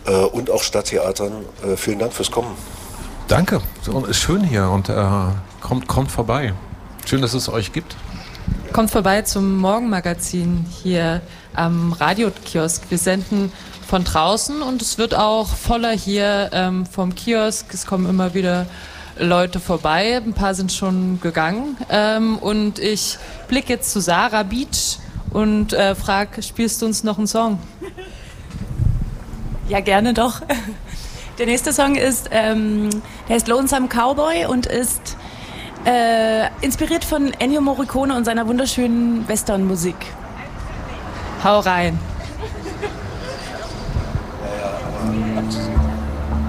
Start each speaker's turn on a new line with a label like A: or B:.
A: und auch Stadttheatern. Vielen Dank fürs Kommen.
B: Danke, ist schön hier und kommt vorbei. Schön, dass es euch gibt.
C: Kommt vorbei zum Morgenmagazin hier am Radiokiosk. Wir senden von draußen und es wird auch voller hier vom Kiosk. Es kommen immer wieder Leute vorbei. Ein paar sind schon gegangen. Und ich blicke jetzt zu Sarah Beach und frage, spielst du uns noch einen Song?
D: Ja, gerne doch. Der nächste Song ist, der heißt Lonesome Cowboy und ist inspiriert von Ennio Morricone und seiner wunderschönen Westernmusik.
C: Hau rein.